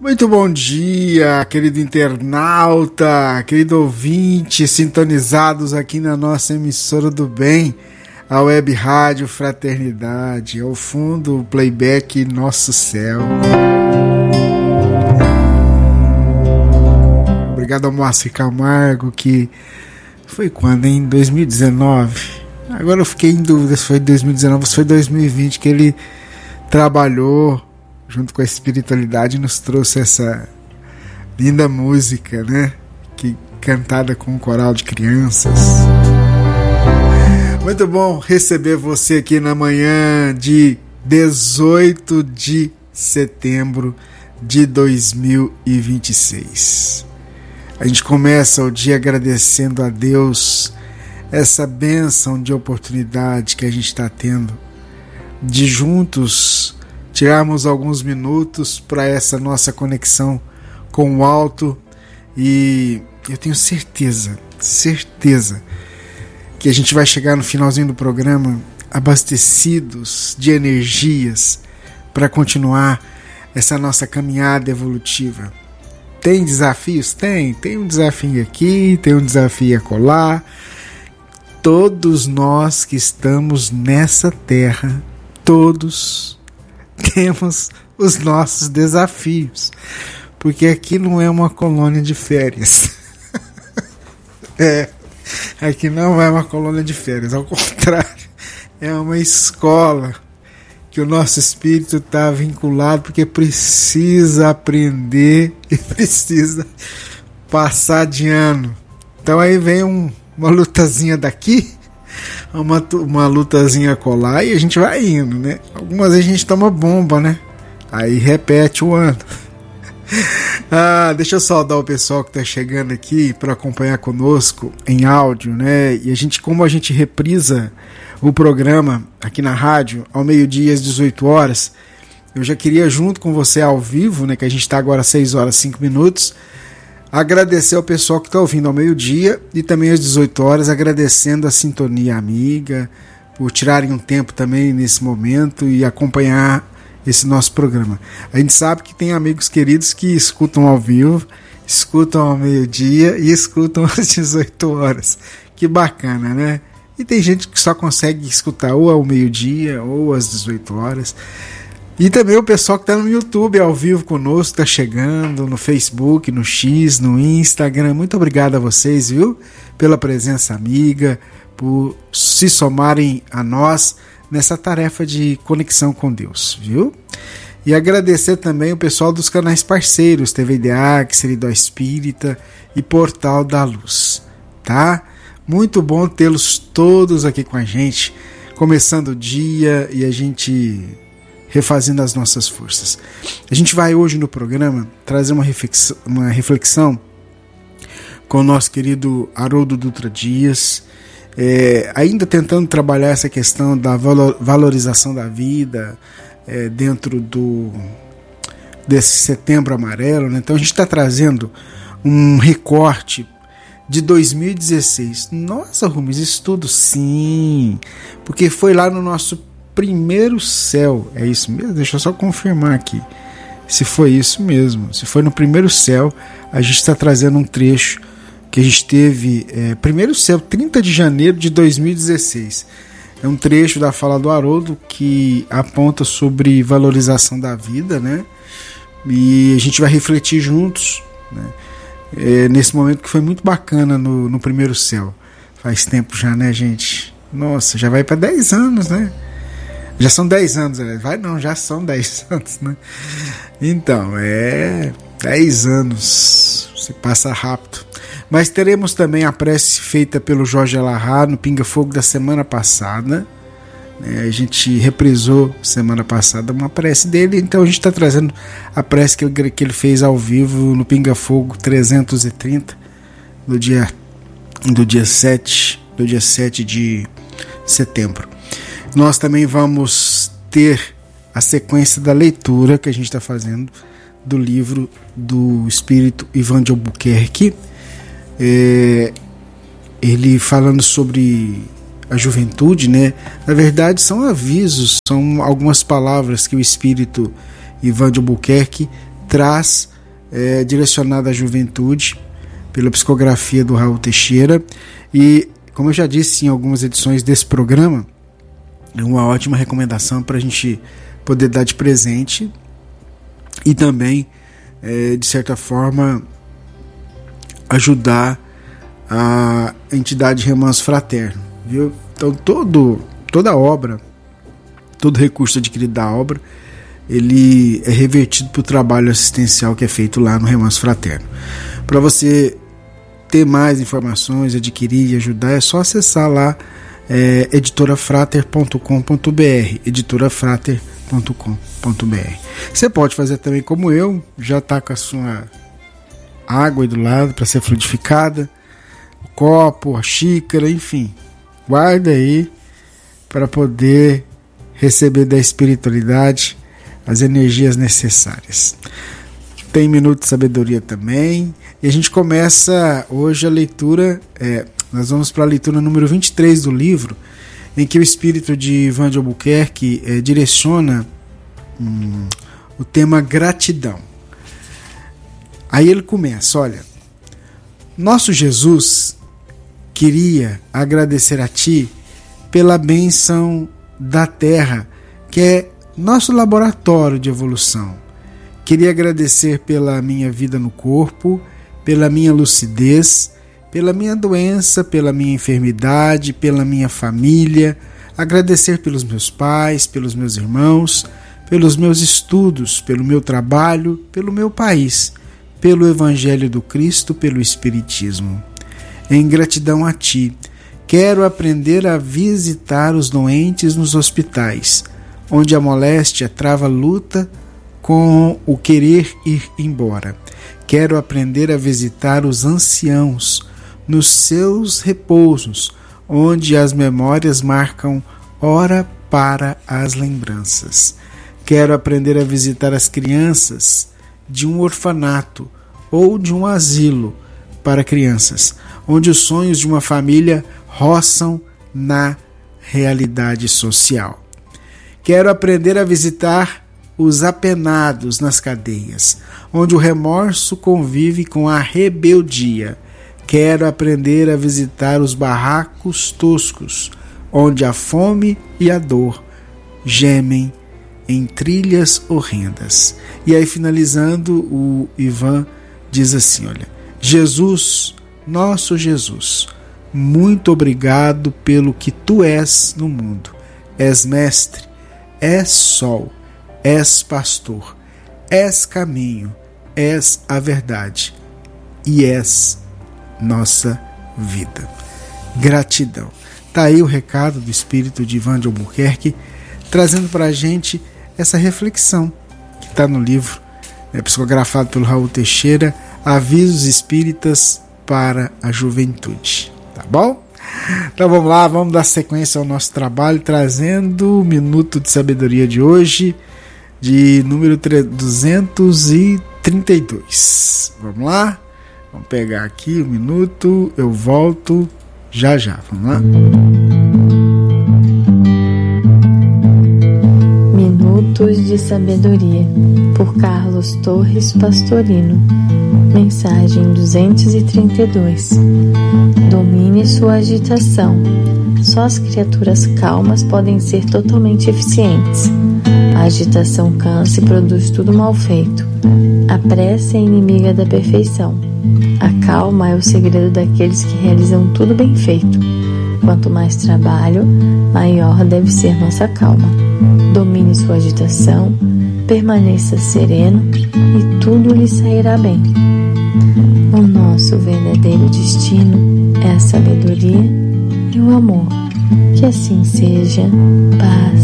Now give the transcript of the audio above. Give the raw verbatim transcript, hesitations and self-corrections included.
Muito bom dia, querido internauta, querido ouvinte, sintonizados aqui na nossa emissora do bem, a Web Rádio Fraternidade. Ao fundo, o playback Nosso Céu. Obrigado ao Moacir Camargo, que foi quando, em dois mil e dezenove? Agora eu fiquei em dúvida se foi dois mil e dezenove ou se foi dois mil e vinte que ele trabalhou junto com a espiritualidade e nos trouxe essa linda música, né? Que, cantada com um coral de crianças. Muito bom receber você aqui na manhã de dezoito de setembro de dois mil e vinte e seis. A gente começa o dia agradecendo a Deus essa bênção de oportunidade que a gente está tendo de juntos tirarmos alguns minutos para essa nossa conexão com o alto, e eu tenho certeza, certeza que a gente vai chegar no finalzinho do programa abastecidos de energias para continuar essa nossa caminhada evolutiva. Tem desafios? Tem. Tem um desafio aqui, tem um desafio acolá. Todos nós que estamos nessa terra, todos temos os nossos desafios, porque aqui não é uma colônia de férias. É, aqui não é uma colônia de férias, ao contrário, é uma escola que o nosso espírito está vinculado, porque precisa aprender e precisa passar de ano. Então aí vem um, uma lutazinha daqui, uma, uma lutazinha colar, e a gente vai indo, né? Algumas vezes a gente toma bomba, né? Aí repete o ano. Ah, deixa eu saudar o pessoal que está chegando aqui para acompanhar conosco em áudio, né? E a gente, como a gente reprisa o programa aqui na rádio ao meio-dia às dezoito horas, eu já queria, junto com você ao vivo, né, que a gente está agora às seis horas e cinco minutos, agradecer ao pessoal que está ouvindo ao meio-dia e também às dezoito horas, agradecendo a sintonia amiga, por tirarem um tempo também nesse momento e acompanhar esse nosso programa. A gente sabe que tem amigos queridos que escutam ao vivo, escutam ao meio-dia e escutam às dezoito horas. Que bacana, né? E tem gente que só consegue escutar ou ao meio-dia ou às dezoito horas. E também o pessoal que está no YouTube ao vivo conosco, está chegando no Facebook, no X, no Instagram. Muito obrigado a vocês, viu? Pela presença amiga, por se somarem a nós nessa tarefa de conexão com Deus, viu? E agradecer também o pessoal dos canais parceiros, T V I D E A C, Seridó Espírita e Portal da Luz, tá? Muito bom tê-los todos aqui com a gente, começando o dia e a gente refazendo as nossas forças. A gente vai hoje no programa trazer uma reflexão, uma reflexão com o nosso querido Haroldo Dutra Dias, é, ainda tentando trabalhar essa questão da valorização da vida é, dentro do, desse setembro amarelo, né? Então a gente está trazendo um recorte de dois mil e dezesseis. Nossa, Rubens, isso tudo sim, porque foi lá no nosso primeiro céu. É isso mesmo? Deixa eu só confirmar aqui se foi isso mesmo. Se foi no primeiro céu, a gente está trazendo um trecho que a gente teve, é, primeiro céu, trinta de janeiro de dois mil e dezesseis. É um trecho da fala do Haroldo que aponta sobre valorização da vida, né? E a gente vai refletir juntos, né? É, nesse momento que foi muito bacana no, no primeiro céu. Faz tempo já, né, gente? Nossa, já vai para dez anos, né? Já são dez anos, né? Vai não, já são dez anos, né? Então, é dez anos, se passa rápido. Mas teremos também a prece feita pelo Jorge Alahá no Pinga Fogo da semana passada. É, a gente reprisou semana passada uma prece dele, então a gente está trazendo a prece que ele, que ele fez ao vivo no Pinga Fogo trezentos e trinta, do dia, do dia sete, do dia sete de setembro. Nós também vamos ter a sequência da leitura que a gente está fazendo do livro do Espírito Ivan de Albuquerque, é, ele falando sobre a juventude, né? Na verdade são avisos, são algumas palavras que o Espírito Ivan de Albuquerque traz é direcionada à juventude, pela psicografia do Raul Teixeira. E, como eu já disse em algumas edições desse programa, é uma ótima recomendação para a gente poder dar de presente e também, é, de certa forma, ajudar a entidade Remanso Fraterno, viu? Então todo, toda a obra, todo recurso adquirido da obra, ele é revertido para o trabalho assistencial que é feito lá no Remanso Fraterno. Para você ter mais informações, adquirir e ajudar, é só acessar lá é, editora frater ponto com ponto b r, editora frater ponto com ponto b r. Você pode fazer também como eu, já está com a sua água aí do lado para ser fluidificada, o copo, a xícara, enfim, guarda aí para poder receber da espiritualidade as energias necessárias. Tem Minuto de Sabedoria também, e a gente começa hoje a leitura, é, nós vamos para a leitura número vinte e três do livro, em que o espírito de Ivan de Albuquerque é, direciona hum, o tema gratidão. Aí ele começa, olha, nosso Jesus queria agradecer a ti pela bênção da terra, que é nosso laboratório de evolução. Queria agradecer pela minha vida no corpo, pela minha lucidez, pela minha doença, pela minha enfermidade, pela minha família, agradecer pelos meus pais, pelos meus irmãos, pelos meus estudos, pelo meu trabalho, pelo meu país, pelo Evangelho do Cristo, pelo Espiritismo. Em gratidão a ti, quero aprender a visitar os doentes nos hospitais, onde a moléstia trava luta com o querer ir embora. Quero aprender a visitar os anciãos nos seus repousos, onde as memórias marcam hora para as lembranças. Quero aprender a visitar as crianças de um orfanato ou de um asilo para crianças, onde os sonhos de uma família roçam na realidade social. Quero aprender a visitar os apenados nas cadeias, onde o remorso convive com a rebeldia. Quero aprender a visitar os barracos toscos, onde a fome e a dor gemem em trilhas horrendas. E aí, finalizando, o Ivan diz assim, olha, Jesus, nosso Jesus, muito obrigado pelo que tu és no mundo. És mestre, és sol, és pastor, és caminho, és a verdade e és nossa vida. Gratidão. Está aí o recado do espírito de Ivan de Albuquerque, trazendo para a gente essa reflexão que está no livro, né, psicografado pelo Raul Teixeira, Avisos Espíritas para a Juventude. Tá bom? Então vamos lá, vamos dar sequência ao nosso trabalho, trazendo o Minuto de Sabedoria de hoje, de número duzentos e trinta e dois. Vamos lá? Vamos pegar aqui o minuto, eu volto já já. Vamos lá? Minutos de Sabedoria, por Carlos Torres Pastorino. Mensagem duzentos e trinta e dois. Domine sua agitação. Só as criaturas calmas podem ser totalmente eficientes. A agitação cansa e produz tudo mal feito. A pressa é inimiga da perfeição. A calma é o segredo daqueles que realizam tudo bem feito. Quanto mais trabalho, maior deve ser nossa calma. Domine sua agitação, permaneça sereno e tudo lhe sairá bem. O nosso verdadeiro destino é a sabedoria e o amor. Que assim seja. Paz.